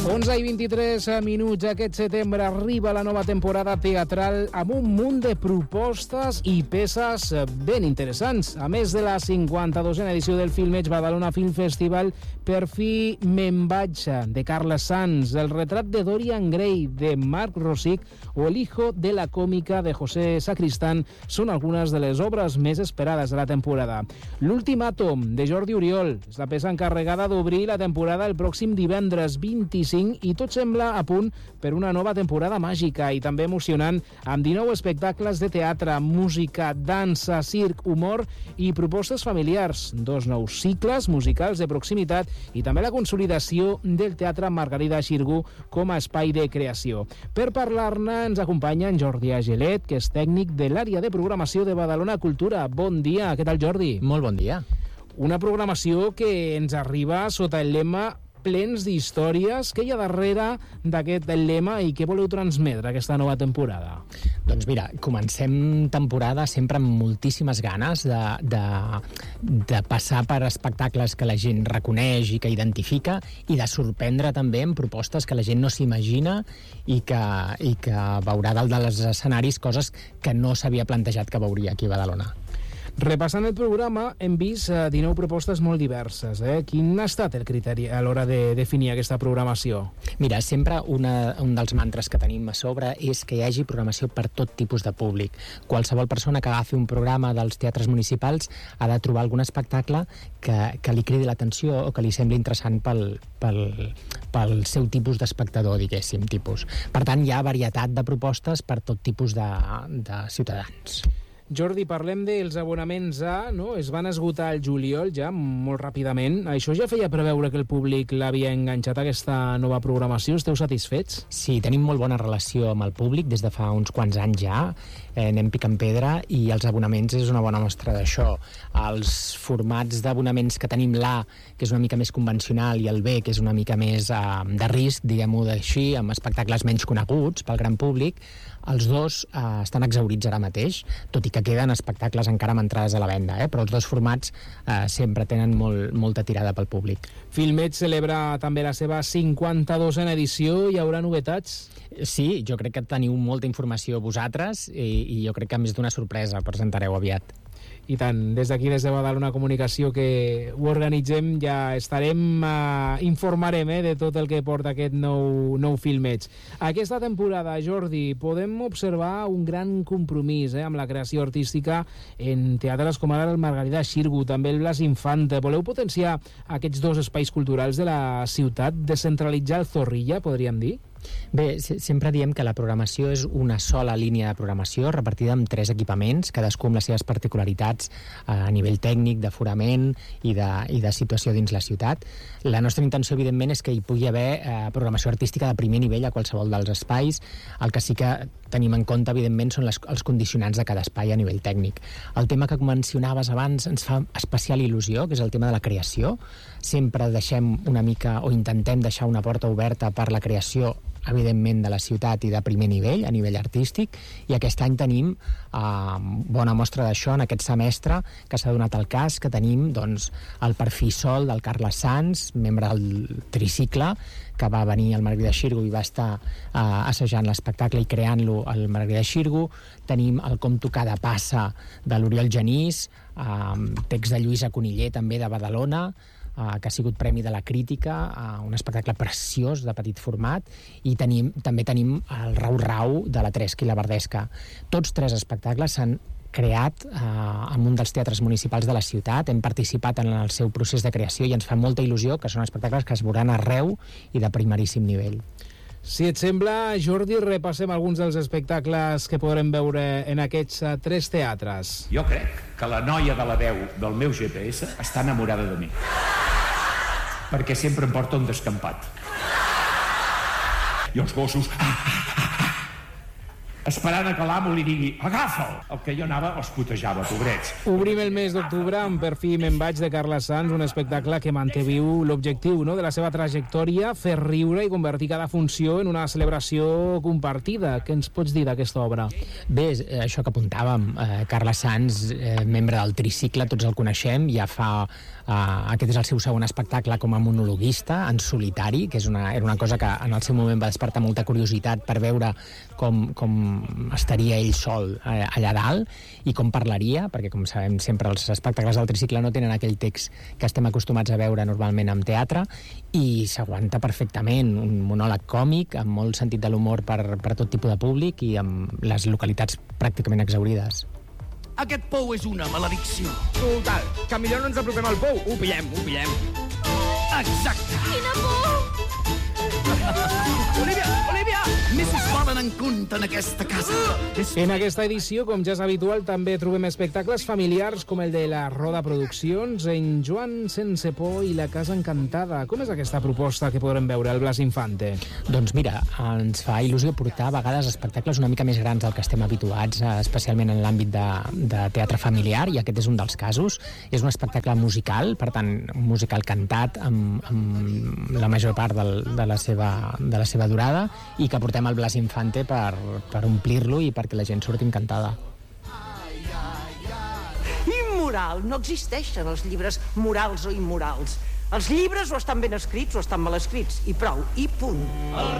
11 i 23 minuts. Aquest setembre arriba la nova temporada teatral amb un munt de propostes i peces ben interessants. A més de la 52a edició del Filmeig Badalona Film Festival, per fi me'n vaig, de Carles Sans, el retrat de Dorian Gray, de Marc Rosic, o El hijo de la còmica, de José Sacristán, són algunes de les obres més esperades de la temporada. L'Ultimàtum, de Jordi Oriol, és la peça encarregada d'obrir la temporada el pròxim divendres 25, i tot sembla a punt per una nova temporada màgica i també emocionant, amb 19 espectacles de teatre, música, dansa, circ, humor i propostes familiars, 2 nous cicles musicals de proximitat i també la consolidació del Teatre Margarida Xirgu com a espai de creació. Per parlar-ne ens acompanya en Jordi Agelet, que és tècnic de l'àrea de programació de Badalona Cultura. Bon dia, què tal, Jordi? Molt bon dia. Una programació que ens arriba sota el lema plens d'històries. Què hi ha darrere d'aquest lema i què voleu transmetre aquesta nova temporada? Doncs mira, comencem temporada sempre amb moltíssimes ganes de passar per espectacles que la gent reconeix i que identifica i de sorprendre també amb propostes que la gent no s'imagina i que veurà dalt dels escenaris coses que no s'havia plantejat que veuria aquí a Badalona. Repassant el programa, hem vist 19 propostes molt diverses. Quin ha estat el criteri a l'hora de definir aquesta programació? Mira, sempre un dels mantres que tenim a sobre és que hi hagi programació per tot tipus de públic. Qualsevol persona que agafi un programa dels teatres municipals ha de trobar algun espectacle que li cridi l'atenció o que li sembli interessant pel seu tipus d'espectador, diguéssim, tipus. Per tant, hi ha varietat de propostes per tot tipus de ciutadans. Jordi, parlem dels abonaments A, no? Es van esgotar al juliol ja, molt ràpidament. Això ja feia preveure que el públic l'havia enganxat a aquesta nova programació. Esteu satisfets? Sí, tenim molt bona relació amb el públic des de fa uns quants anys ja. Anem picant pedra i els abonaments és una bona mostra d'això. Els formats d'abonaments que tenim l'A, que és una mica més convencional, i el B, que és una mica més de risc, diguem-ho així, amb espectacles menys coneguts pel gran públic, els dos estan exhaurits ara mateix, tot i que queden espectacles encara amb entrades a la venda, però els dos formats sempre tenen molta tirada pel públic. Filmeig celebra també la seva 52a edició. Hi haurà novetats? Sí, jo crec que teniu molta informació vosaltres i jo crec que més d'una sorpresa presentareu aviat. I tant, des d'aquí, des de Badalona Comunicació, que ho organitzem, ja estarem, informarem de tot el que porta aquest nou Filmeig. Aquesta temporada, Jordi, podem observar un gran compromís amb la creació artística en teatres com ara el Margarida Xirgu, també el Blas Infante. Voleu potenciar aquests dos espais culturals de la ciutat, descentralitzar el Zorrilla, podríem dir? Bé, sempre diem que la programació és una sola línia de programació repartida en 3 equipaments, cadascú amb les seves particularitats a nivell tècnic, d'aforament i de situació dins la ciutat. La nostra intenció, evidentment, és que hi pugui haver programació artística de primer nivell a qualsevol dels espais. El que sí que tenim en compte, evidentment, són els condicionants de cada espai a nivell tècnic. El tema que mencionaves abans ens fa especial il·lusió, que és el tema de la creació. Sempre deixem una mica, o intentem deixar una porta oberta per la creació, evidentment, de la ciutat i de primer nivell, a nivell artístic, i aquest any tenim bona mostra d'això en aquest semestre, que s'ha donat el cas, que tenim doncs, el perfil Sol del Carles Sans, membre del Tricicle, que va venir al Margarida Xirgu i va estar assajant l'espectacle i creant-lo al Margarida Xirgu. Tenim el Com tocar de passa de l'Oriol Genís, text de Lluïsa Coniller, també de Badalona, que ha sigut Premi de la Crítica, un espectacle preciós de petit format, i també tenim el Rau Rau de la Tresca i la Verdesca. Tots 3 espectacles s'han creat en un dels teatres municipals de la ciutat, hem participat en el seu procés de creació i ens fa molta il·lusió que són espectacles que es veuran arreu i de primeríssim nivell. Si et sembla, Jordi, repassem alguns dels espectacles que podrem veure en aquests 3 teatres. Jo crec que la noia de la veu del meu GPS està enamorada de mi, perquè sempre em porta un descampat. I els gossos... esperant que l'amo li digui agafa'l. El que jo anava els putejava, pobrets. Obrim el mes d'octubre amb Per fi me'n vaig de Carles Sans, un espectacle que manté viu l'objectiu, no?, de la seva trajectòria, fer riure i convertir cada funció en una celebració compartida. Què ens pots dir d'aquesta obra? Bé, això que apuntàvem, Carles Sans, membre del Tricicle, tots el coneixem, ja fa... aquest és el seu segon espectacle com a monologuista, en solitari, que era una cosa que en el seu moment va despertar molta curiositat per veure com estaria ell sol allà dalt i com parlaria, perquè com sabem sempre els espectacles del Tricicle no tenen aquell text que estem acostumats a veure normalment en teatre, i s'aguanta perfectament, un monòleg còmic amb molt sentit de l'humor per tot tipus de públic i amb les localitats pràcticament exhaurides. Aquest pou és una maledicció. Total, que millor no ens apropem al pou. Ho pillem. Exacte. Quina por! Olivia! Mrs. Fallen en compte en aquesta casa. En aquesta edició, com ja és habitual, també trobem espectacles familiars com el de la Roda Produccions, En Joan sense por i La Casa Encantada. Com és aquesta proposta que podrem veure al Blas Infante? Doncs mira, ens fa il·lusió portar a vegades espectacles una mica més grans del que estem habituats, especialment en l'àmbit de teatre familiar, i aquest és un dels casos. És un espectacle musical, per tant, un musical cantat amb la major part de la seva durada, i que portem al Blas Infante per omplir-lo i perquè la gent surti encantada. Immoral. No existeixen els llibres morals o immorals. Els llibres o estan ben escrits o estan mal escrits. I prou. I punt.